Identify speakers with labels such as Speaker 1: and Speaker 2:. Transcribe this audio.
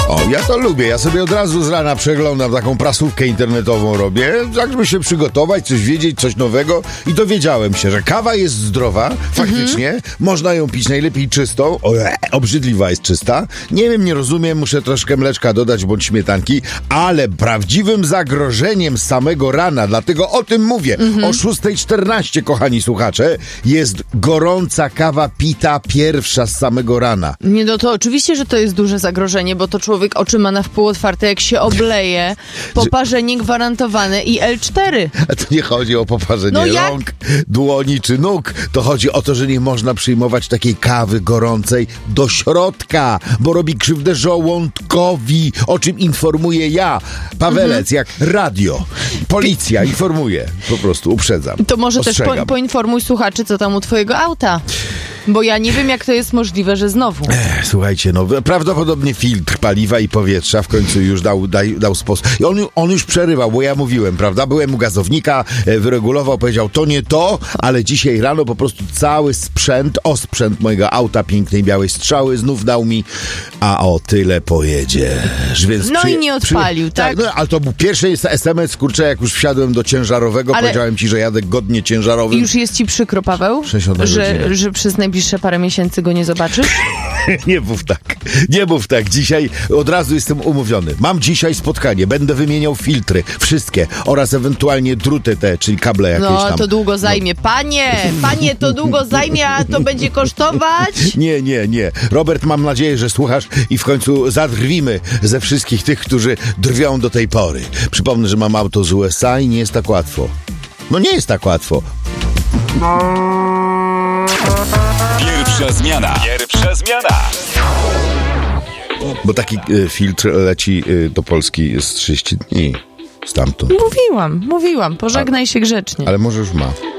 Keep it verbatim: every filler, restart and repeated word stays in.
Speaker 1: O, ja to lubię. Ja sobie od razu z rana przeglądam, taką prasówkę internetową robię, tak żeby się przygotować, coś wiedzieć, coś nowego i dowiedziałem się, że kawa jest zdrowa, faktycznie, mhm. można ją pić najlepiej czystą, o, e, obrzydliwa jest czysta. Nie wiem, nie rozumiem, muszę troszkę mleczka dodać bądź śmietanki, ale prawdziwym zagrożeniem z samego rana, dlatego o tym mówię, mhm. o szósta czternaście, kochani słuchacze, jest gorąca kawa pita pierwsza z samego rana.
Speaker 2: Nie, no to oczywiście, że to jest duże zagrożenie, bo to człowiek oczy ma na wpół otwarte, jak się obleje, poparzenie gwarantowane i el cztery.
Speaker 1: A to nie chodzi o poparzenie no rąk, jak? dłoni czy nóg. To chodzi o to, że nie można przyjmować takiej kawy gorącej do środka, bo robi krzywdę żołądkowi, o czym informuję ja, Pawelec, mhm. jak radio. Policja informuje, po prostu uprzedzam.
Speaker 2: To może
Speaker 1: ostrzegam.
Speaker 2: też po, poinformuj słuchaczy, co tam u twojego auta. Bo ja nie wiem, jak to jest możliwe, że znowu.
Speaker 1: Ech, słuchajcie, no prawdopodobnie filtr paliwa i powietrza w końcu już dał, dał, dał sposób. I on, on już przerywał, bo ja mówiłem, prawda? Byłem u gazownika, wyregulował, powiedział, to nie to, ale dzisiaj rano po prostu cały sprzęt, osprzęt mojego auta, pięknej białej strzały znów dał mi, a o tyle pojedziesz. Więc
Speaker 2: no
Speaker 1: przy,
Speaker 2: i nie odpalił,
Speaker 1: przy,
Speaker 2: tak?
Speaker 1: tak? No, ale to był pierwszy es em es, kurczę, jak już wsiadłem do ciężarowego, ale powiedziałem ci, że jadę godnie ciężarowym.
Speaker 2: Już jest ci przykro, Paweł, że, że przez najbliższe parę miesięcy go nie zobaczysz?
Speaker 1: Nie mów tak, nie mów tak. Dzisiaj od razu jestem umówiony. Mam dzisiaj spotkanie, będę wymieniał filtry, wszystkie, oraz ewentualnie druty te, czyli kable jakieś
Speaker 2: no,
Speaker 1: tam.
Speaker 2: No, to długo zajmie. No. Panie, panie, to długo zajmie, a to będzie kosztować?
Speaker 1: Nie, nie, nie. Robert, mam nadzieję, że słuchasz i w końcu zadrwimy ze wszystkich tych, którzy drwią do tej pory. Przypomnę, że mam auto z u es a i nie jest tak łatwo. No nie jest tak łatwo.
Speaker 3: Pierwsza zmiana. Pierwsza zmiana.
Speaker 1: Bo taki y, filtr leci y, do Polski z trzydzieści dni stamtąd.
Speaker 2: Mówiłam, mówiłam. Pożegnaj się grzecznie.
Speaker 1: Ale może już ma.